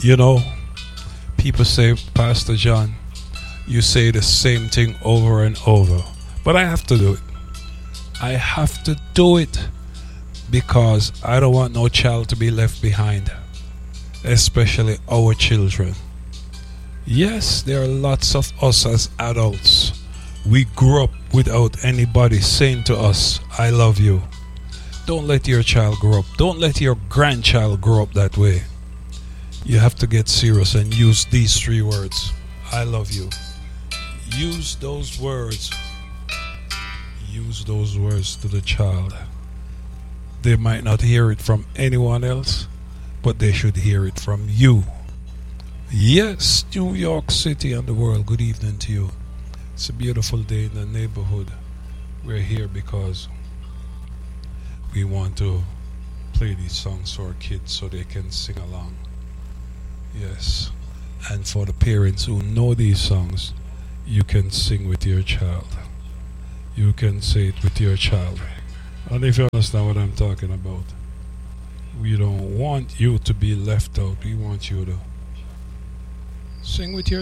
You know, people say, Pastor John, you say the same thing over and over. But I have to do it. I have to do it because I don't want no child to be left behind, especially our children. Yes, there are lots of us as adults. We grew up without anybody saying to us, I love you. Don't let your child grow up. Don't let your grandchild grow up that way. You have to get serious and use these three words. I love you. Use those words. Use those words to the child. They might not hear it from anyone else, but they should hear it from you. Yes, New York City and the world, good evening to you. It's a beautiful day in the neighborhood. We're here because we want to play these songs for our kids so they can sing along. Yes. And for the parents who know these songs, you can sing with your child. You can say it with your child. And if you understand what I'm talking about, we don't want you to be left out. We want you to sing with your